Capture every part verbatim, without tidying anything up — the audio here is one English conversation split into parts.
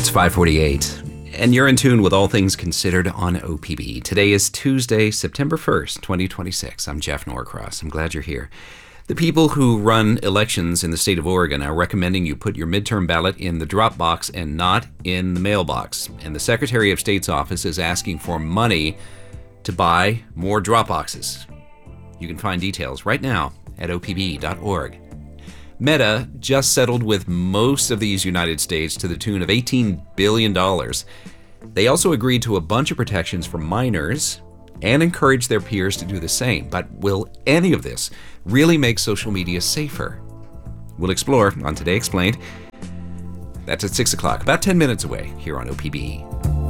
It's five forty-eight, and you're in tune with All Things Considered on O P B. Today is Tuesday, September first, twenty twenty-six. I'm Jeff Norcross. I'm glad you're here. The people who run elections in the state of Oregon are recommending you put your midterm ballot in the drop box and not in the mailbox. And the Secretary of State's office is asking for money to buy more drop boxes. You can find details right now at O P B dot org. Meta just settled with most of these United States to the tune of eighteen billion dollars. They also agreed to a bunch of protections for minors and encouraged their peers to do the same. But will any of this really make social media safer? We'll explore on Today Explained. That's at six o'clock, about ten minutes away here on O P B.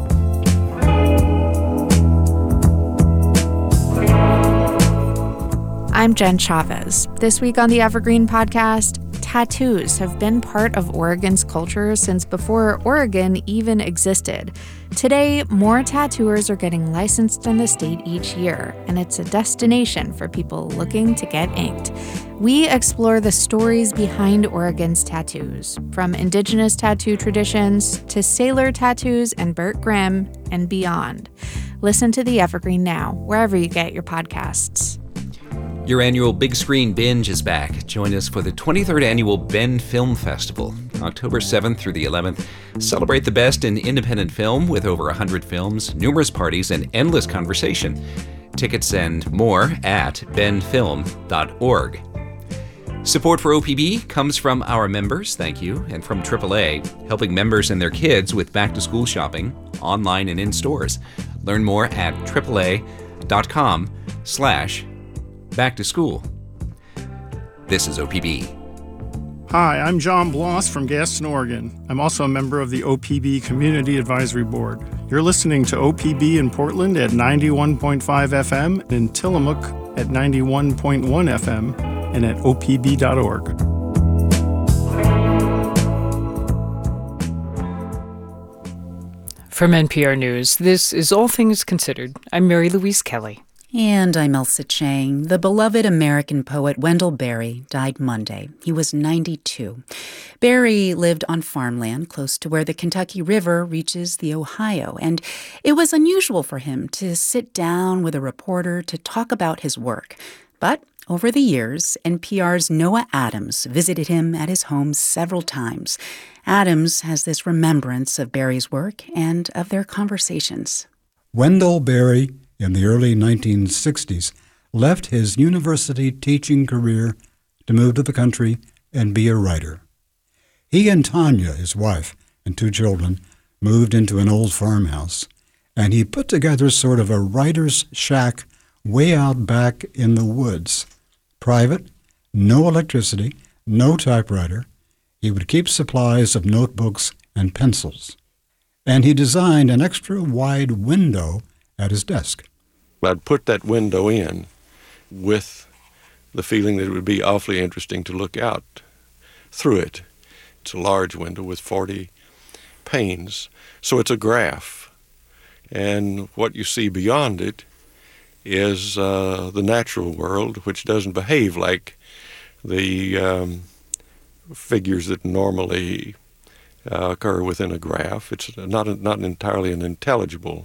I'm Jen Chavez. This week on the Evergreen Podcast, tattoos have been part of Oregon's culture since before Oregon even existed. Today, more tattooers are getting licensed in the state each year, and it's a destination for people looking to get inked. We explore the stories behind Oregon's tattoos, from indigenous tattoo traditions to sailor tattoos and Burt Grimm and beyond. Listen to the Evergreen now, wherever you get your podcasts. Your annual Big Screen Binge is back. Join us for the twenty-third Annual Bend Film Festival, October seventh through the eleventh. Celebrate the best in independent film with over one hundred films, numerous parties, and endless conversation. Tickets and more at bend film dot org. Support for O P B comes from our members, thank you, and from triple A, helping members and their kids with back-to-school shopping, online and in stores. Learn more at triple A dot com slash back to school. This is O P B. Hi, I'm John Bloss from Gaston, Oregon. I'm also a member of the O P B Community Advisory Board. You're listening to O P B in Portland at ninety-one point five F M, and in Tillamook at ninety-one point one F M, and at O P B dot org. From N P R News, this is All Things Considered. I'm Mary Louise Kelly. And I'm Elsa Chang. The beloved American poet Wendell Berry died Monday. He was ninety-two. Berry lived on farmland close to where the Kentucky River reaches the Ohio, and it was unusual for him to sit down with a reporter to talk about his work. But over the years, N P R's Noah Adams visited him at his home several times. Adams has this remembrance of Berry's work and of their conversations. Wendell Berry, in the early nineteen sixties, left his university teaching career to move to the country and be a writer. He and Tanya, his wife, and two children, moved into an old farmhouse, and he put together sort of a writer's shack way out back in the woods. Private, no electricity, no typewriter. He would keep supplies of notebooks and pencils. And he designed an extra wide window at his desk. I'd put that window in with the feeling that it would be awfully interesting to look out through it. It's a large window with forty panes, so it's a graph. And what you see beyond it is uh, the natural world, which doesn't behave like the um, figures that normally uh, occur within a graph. It's not, a, not entirely an intelligible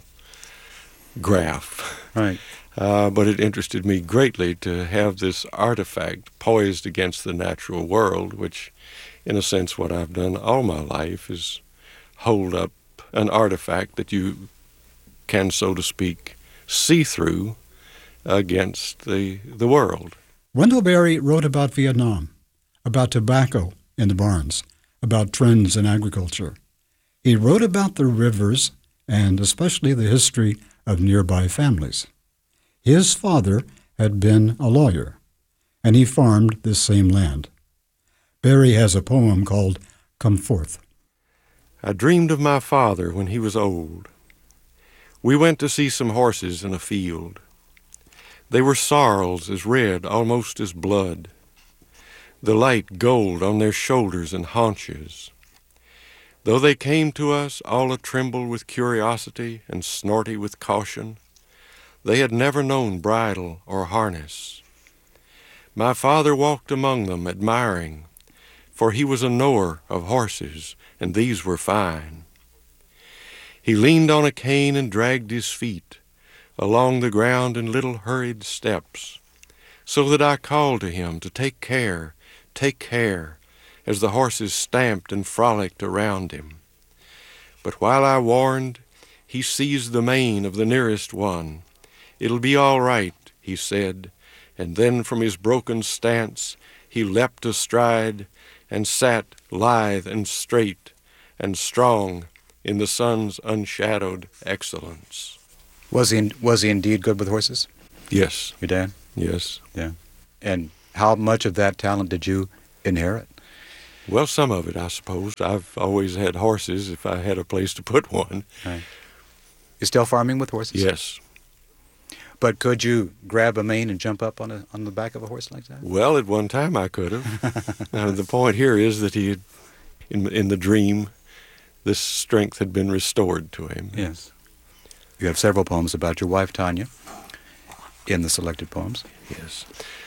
graph. Right. Uh, but it interested me greatly to have this artifact poised against the natural world, which, in a sense, what I've done all my life is hold up an artifact that you can, so to speak, see through against the, the world. Wendell Berry wrote about Vietnam, about tobacco in the barns, about trends in agriculture. He wrote about the rivers and especially the history of nearby families. His father had been a lawyer, and he farmed this same land. Berry has a poem called Come Forth. I dreamed of my father when he was old. We went to see some horses in a field. They were sorrels as red, almost as blood, the light gold on their shoulders and haunches. Though they came to us all a-tremble with curiosity and snorty with caution, they had never known bridle or harness. My father walked among them, admiring, for he was a knower of horses, and these were fine. He leaned on a cane and dragged his feet along the ground in little hurried steps, so that I called to him to take care, take care, as the horses stamped and frolicked around him. But while I warned, he seized the mane of the nearest one. "It'll be all right," he said, and then from his broken stance he leapt astride and sat lithe and straight and strong in the sun's unshadowed excellence. Was he was he indeed good with horses? Yes. Your dad? Yes. Yeah. And how much of that talent did you inherit? Well, some of it, I suppose. I've always had horses if I had a place to put one. Right. You're still farming with horses? Yes. But could you grab a mane and jump up on a, on the back of a horse like that? Well, at one time I could have. Now, the point here is that he had, in, in the dream, this strength had been restored to him. Yes. You have several poems about your wife, Tanya, in the selected poems. Yes.